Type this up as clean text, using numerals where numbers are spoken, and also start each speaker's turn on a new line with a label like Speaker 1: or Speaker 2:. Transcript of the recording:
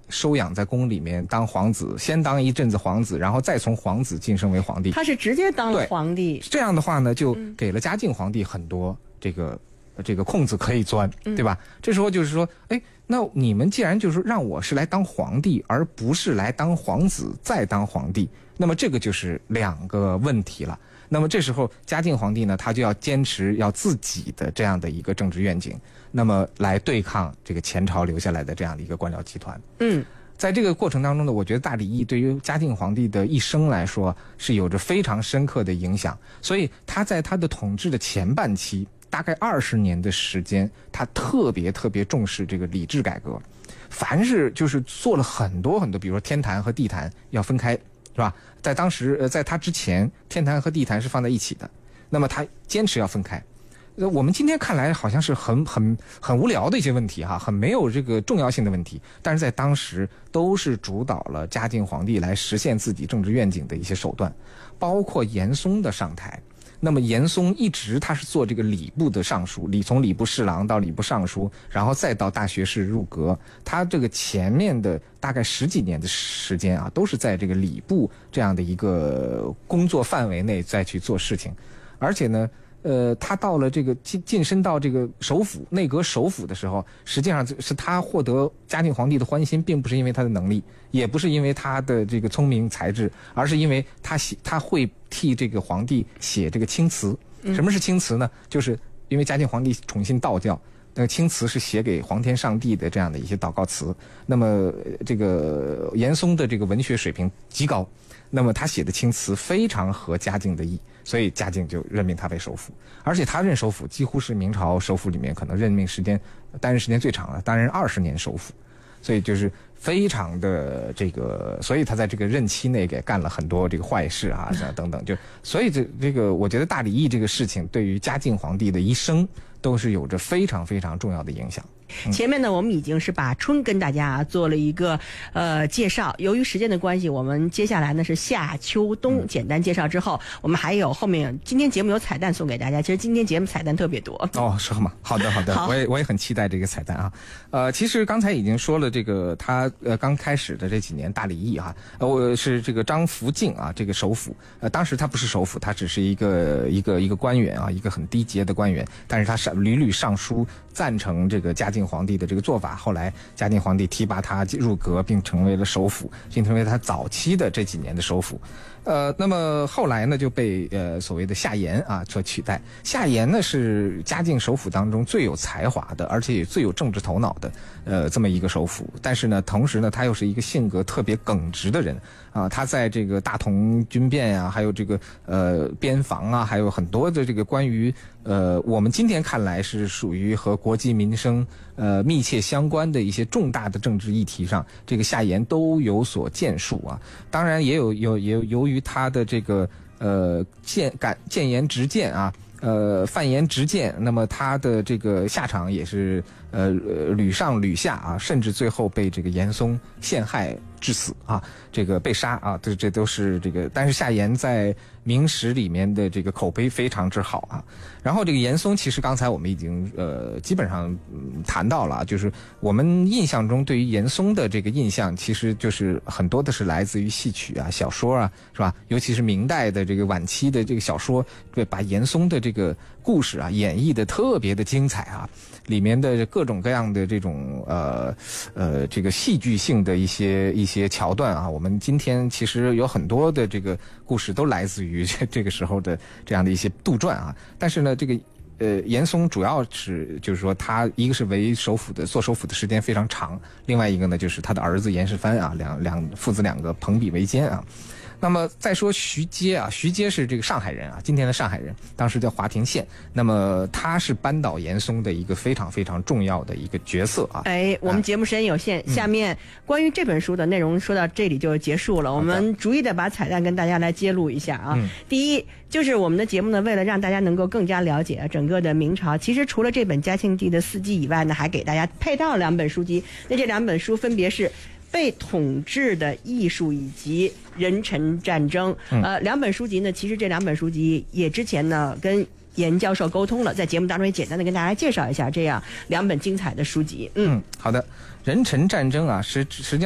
Speaker 1: 收养在宫里面当皇子，先当一阵子皇子，然后再从皇子晋升为皇帝。
Speaker 2: 他是直接当了皇帝。
Speaker 1: 这样的话呢，就给了嘉靖皇帝很多这个空子可以钻，对吧？这时候就是说，哎，那你们既然就是说让我是来当皇帝，而不是来当皇子再当皇帝，那么这个就是两个问题了。那么这时候嘉靖皇帝呢，他就要坚持要自己的这样的一个政治愿景，那么来对抗这个前朝留下来的这样的一个官僚集团。在这个过程当中呢，我觉得大礼义对于嘉靖皇帝的一生来说是有着非常深刻的影响，所以他在他的统治的前半期，大概20年的时间，他特别重视这个礼制改革，凡是就是做了很多，比如说天坛和地坛要分开，是吧？在当时在他之前，天坛和地坛是放在一起的，那么他坚持要分开。我们今天看来好像是很无聊的一些问题哈，很没有这个重要性的问题，但是在当时都是主导了嘉靖皇帝来实现自己政治愿景的一些手段，包括严嵩的上台。那么严嵩一直他是做这个礼部的尚书，从礼部侍郎到礼部尚书，然后再到大学士入阁，他这个前面的大概10几年的时间啊，都是在这个礼部这样的一个工作范围内再去做事情。而且呢他到了这个晋升到这个首辅内阁首辅的时候，实际上是他获得嘉靖皇帝的欢心，并不是因为他的能力，也不是因为他的这个聪明才智，而是因为他会替这个皇帝写这个青词。什么是青词呢？就是因为嘉靖皇帝崇信道教，那个青词是写给皇天上帝的这样的一些祷告词。那么这个严嵩的这个文学水平极高，那么他写的青词非常合嘉靖的意，所以嘉靖就任命他为首辅。而且他任首辅几乎是明朝首辅里面可能担任时间最长的，担任20年首辅，所以就是非常的这个，所以他在这个任期内给干了很多这个坏事啊等等，就所以这个我觉得大礼义这个事情对于嘉靖皇帝的一生都是有着非常重要的影响。
Speaker 2: 前面呢，我们已经是把春跟大家做了一个介绍。由于时间的关系，我们接下来呢是夏秋冬简单介绍之后，我们还有后面今天节目有彩蛋送给大家。其实今天节目彩蛋特别多
Speaker 1: 哦，是吗？好的，我也很期待这个彩蛋啊。其实刚才已经说了，这个他刚开始的这几年大礼义哈，是这个张福敬啊，这个首辅。当时他不是首辅，他只是一个官员啊，一个很低阶的官员，但是他屡上书赞成这个嘉靖皇帝的这个做法，后来嘉靖皇帝提拔他入阁，并成为了首辅，并成为他早期的这几年的首辅。那么后来呢就被所谓的夏言啊所取代。夏言呢是嘉靖首辅当中最有才华的，而且也最有政治头脑的这么一个首辅。但是呢，同时呢，他又是一个性格特别耿直的人啊。他在这个大同军变啊，还有这个边防啊，还有很多的这个关于我们今天看来是属于和国计民生密切相关的一些重大的政治议题上，这个夏言都有所建树啊。当然也由于他的这个谏言直谏啊，犯言直谏，那么他的这个下场也是屡上屡下啊，甚至最后被这个严嵩陷害致死啊，这个被杀啊，这都是这个。但是夏言在明史里面的这个口碑非常之好啊。然后这个严嵩其实刚才我们已经基本上谈到了，就是我们印象中对于严嵩的这个印象，其实就是很多的是来自于戏曲啊、小说啊，是吧？尤其是明代的这个晚期的这个小说，对，把严嵩的这个故事啊演绎的特别的精彩啊，里面的各种各样的这种这个戏剧性的一些桥段啊，我们今天其实有很多的这个故事都来自于这个时候的这样的一些杜撰啊。但是呢，这个严嵩主要是就是说他一个是做首辅的时间非常长，另外一个呢就是他的儿子严世蕃啊，父子两个朋比为奸啊。那么再说徐阶啊，徐阶是这个上海人啊，今天的上海人，当时叫华亭县。那么他是扳倒严嵩的一个非常重要的一个角色啊。
Speaker 2: 我们节目时间有限，下面关于这本书的内容说到这里就结束了。我们逐一的把彩蛋跟大家来揭露一下啊。第一就是我们的节目呢，为了让大家能够更加了解整个的明朝，其实除了这本嘉庆帝的四季以外呢，还给大家配套了2本书籍。那这2本书分别是被统治的艺术以及人臣战争。2本书籍呢，其实这2本书籍也之前呢跟严教授沟通了，在节目当中也简单的跟大家介绍一下这样2本精彩的书籍。
Speaker 1: 好的，人臣战争啊，实际上